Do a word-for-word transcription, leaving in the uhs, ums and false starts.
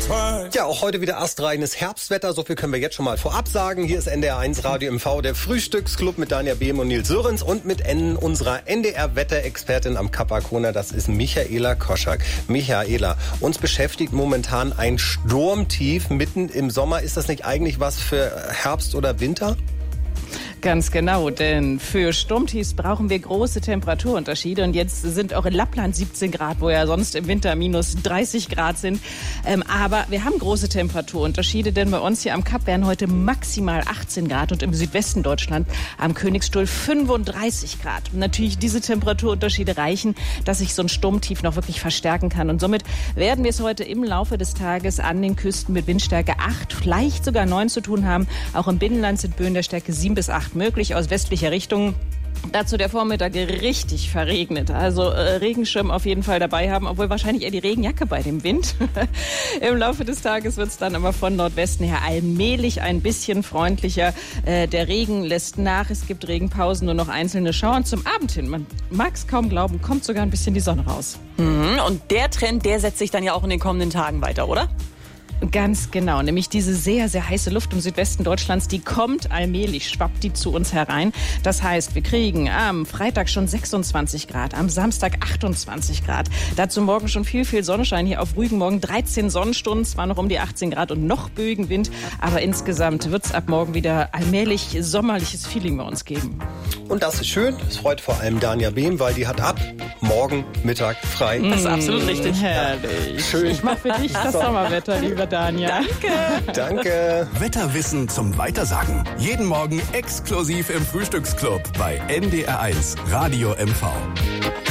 Ja, auch heute wieder astreines Herbstwetter. So viel können wir jetzt schon mal vorab sagen. Hier ist N D R eins Radio M V, der Frühstücksclub mit Danja Behm und Nils Sörensen und mit N unserer N D R-Wetterexpertin am Kap Arkona. Das ist Michaela Koschak. Michaela, uns beschäftigt momentan ein Sturmtief mitten im Sommer. Ist das nicht eigentlich was für Herbst oder Winter? Ganz genau, denn für Sturmtiefs brauchen wir große Temperaturunterschiede. Und jetzt sind auch in Lappland siebzehn Grad, wo ja sonst im Winter minus dreißig Grad sind. Ähm, aber wir haben große Temperaturunterschiede, denn bei uns hier am Kap wären heute maximal achtzehn Grad und im Südwesten Deutschland am Königsstuhl fünfunddreißig Grad. Und natürlich diese Temperaturunterschiede reichen, dass sich so ein Sturmtief noch wirklich verstärken kann. Und somit werden wir es heute im Laufe des Tages an den Küsten mit Windstärke acht, vielleicht sogar neun zu tun haben. Auch im Binnenland sind Böen der Stärke sieben bis acht möglich aus westlicher Richtung. Dazu der Vormittag richtig verregnet. Also äh, Regenschirm auf jeden Fall dabei haben, obwohl wahrscheinlich eher die Regenjacke bei dem Wind. Im Laufe des Tages wird es dann aber von Nordwesten her allmählich ein bisschen freundlicher. Äh, der Regen lässt nach, es gibt Regenpausen, nur noch einzelne Schauer. Und zum Abend hin, man mag es kaum glauben, kommt sogar ein bisschen die Sonne raus. Mhm. Und der Trend, der setzt sich dann ja auch in den kommenden Tagen weiter, oder? Ganz genau, nämlich diese sehr, sehr heiße Luft im Südwesten Deutschlands, die kommt allmählich, schwappt die zu uns herein. Das heißt, wir kriegen am Freitag schon sechsundzwanzig Grad, am Samstag achtundzwanzig Grad. Dazu morgen schon viel, viel Sonnenschein hier auf Rügen. Morgen dreizehn Sonnenstunden, zwar noch um die achtzehn Grad und noch böigen Wind, aber insgesamt wird es ab morgen wieder allmählich sommerliches Feeling bei uns geben. Und das ist schön, das freut vor allem Danja Behm, weil die hat ab morgen Mittag frei. Das ist absolut richtig. Herrlich. Schön. Ich mache für dich das Sommerwetter, lieber Danja. Danke. Danke. Wetterwissen zum Weitersagen. Jeden Morgen exklusiv im Frühstücksclub bei N D R eins Radio M V.